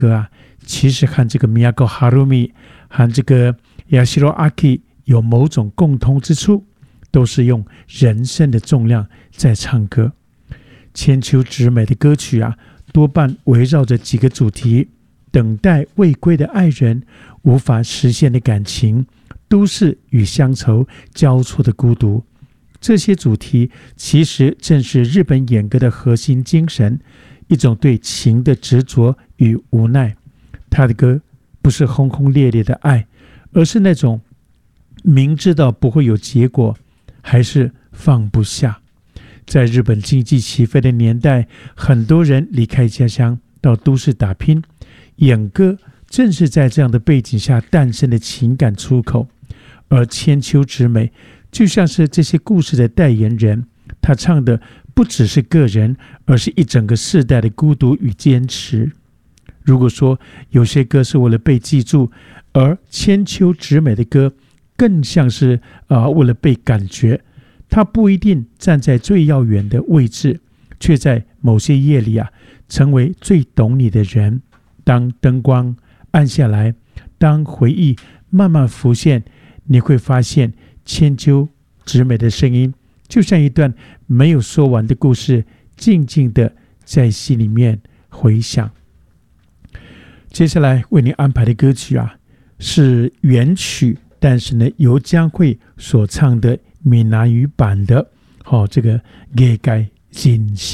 歌啊，其实和这个 Miyako Harumi 和这个 Yashiro Aki 有某种共通之处，都是用人声的重量在唱歌。千秋直美的歌曲啊，多半围绕着几个主题：等待未归的爱人，无法实现的感情，都市与乡愁交错的孤独。这些主题其实正是日本演歌的核心精神，一种对情的执着与无奈。他的歌不是轰轰烈烈的爱，而是那种明知道不会有结果，还是放不下。在日本经济起飞的年代，很多人离开家乡到都市打拼，演歌正是在这样的背景下诞生的情感出口。而千秋直美就像是这些故事的代言人，他唱的不只是个人，而是一整个世代的孤独与坚持。如果说有些歌是为了被记住，而千秋直美的歌更像是为了被感觉。他不一定站在最遥远的位置，却在某些夜里啊，成为最懂你的人。当灯光暗下来，当回忆慢慢浮现，你会发现千秋直美的声音就像一段没有说完的故事，静静的在心里面回响。接下来为您安排的歌曲啊，是原曲，但是呢由江蕙所唱的闽南语版的，这个夜界人生。